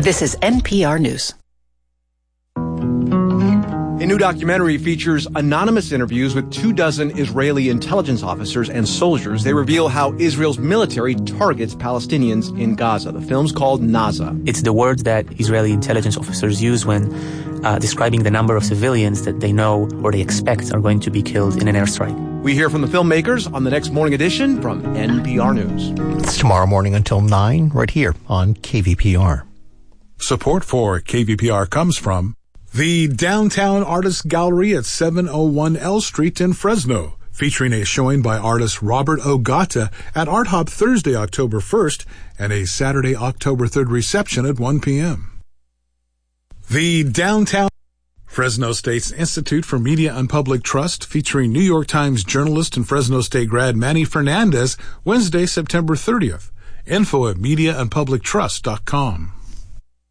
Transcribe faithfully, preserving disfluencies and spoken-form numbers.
This is N P R News. A new documentary features anonymous interviews with two dozen Israeli intelligence officers and soldiers. They reveal how Israel's military targets Palestinians in Gaza. The film's called Naza. It's the word that Israeli intelligence officers use when uh, describing the number of civilians that they know or they expect are going to be killed in an airstrike. We hear from the filmmakers on the next morning edition from N P R News. It's tomorrow morning until nine, right here on K V P R. Support for K V P R comes from the Downtown Artist Gallery at seven oh one L Street in Fresno, featuring a showing by artist Robert Ogata at Art Hop Thursday, October first, and a Saturday, October third reception at one p.m. The Downtown Fresno State's Institute for Media and Public Trust, featuring New York Times journalist and Fresno State grad Manny Fernandez, Wednesday, September thirtieth. Info at media and public trust dot com.